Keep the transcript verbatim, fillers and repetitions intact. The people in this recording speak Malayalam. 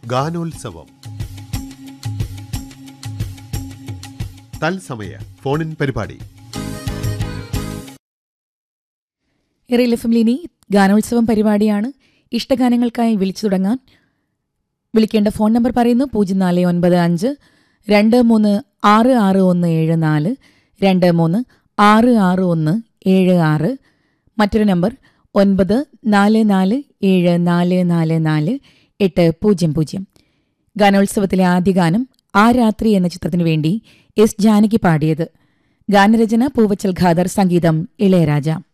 ഗാനോത്സവം തത്സമയ ഫോണിൻ പരിപാടി. എറിൽ എഫ് എമ്മിൽ ഇനി ഗാനോത്സവം പരിപാടിയാണ്. ഇഷ്ടഗാനങ്ങൾക്കായി വിളിച്ചു തുടങ്ങാൻ വിളിക്കേണ്ട ഫോൺ നമ്പർ പറയുന്നു: പൂജ്യം നാല് ഒൻപത് അഞ്ച് രണ്ട് മൂന്ന് ആറ് ആറ് ഒന്ന് ഏഴ് നാല്, രണ്ട് മൂന്ന് ആറ് ആറ് ഒന്ന് ഏഴ് ആറ്. മറ്റൊരു നമ്പർ ഒൻപത് നാല് നാല് ഏഴ് നാല് നാല് നാല് എട്ട് പൂജ്യം പൂജ്യം. ഗാനോത്സവത്തിലെ ആദ്യ ഗാനം ആ രാത്രി എന്ന ചിത്രത്തിനു വേണ്ടി എസ് ജാനകി പാടിയത്. ഗാനരചന പൂവച്ചൽ ഖാദർ, സംഗീതം ഇളയരാജ.